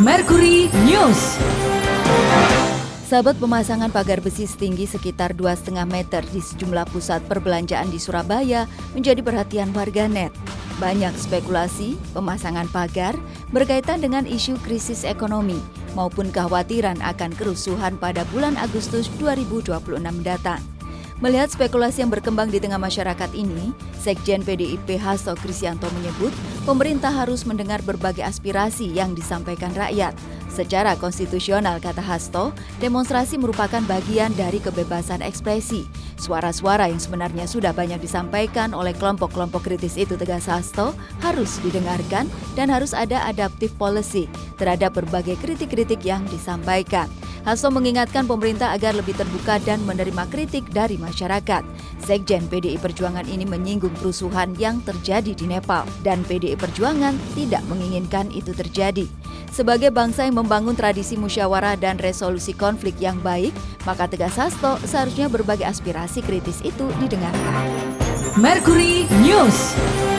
Mercury News. Sahabat, pemasangan pagar besi setinggi sekitar 2,5 meter di sejumlah pusat perbelanjaan di Surabaya menjadi perhatian warganet. Banyak spekulasi pemasangan pagar berkaitan dengan isu krisis ekonomi maupun kekhawatiran akan kerusuhan pada bulan Agustus 2026 mendatang. Melihat spekulasi yang berkembang di tengah masyarakat ini, Sekjen PDIP Hasto Kristianto menyebut pemerintah harus mendengar berbagai aspirasi yang disampaikan rakyat. Secara konstitusional, kata Hasto, demonstrasi merupakan bagian dari kebebasan ekspresi. Suara-suara yang sebenarnya sudah banyak disampaikan oleh kelompok-kelompok kritis itu, tegas Hasto, harus didengarkan dan harus ada adaptive policy terhadap berbagai kritik-kritik yang disampaikan. Hasto mengingatkan pemerintah agar lebih terbuka dan menerima kritik dari masyarakat. Sekjen PDI Perjuangan ini menyinggung kerusuhan yang terjadi di Nepal dan PDI Perjuangan tidak menginginkan itu terjadi. Sebagai bangsa yang membangun tradisi musyawarah dan resolusi konflik yang baik, maka tegas Hasto seharusnya berbagai aspirasi kritis itu didengarkan. Mercury News.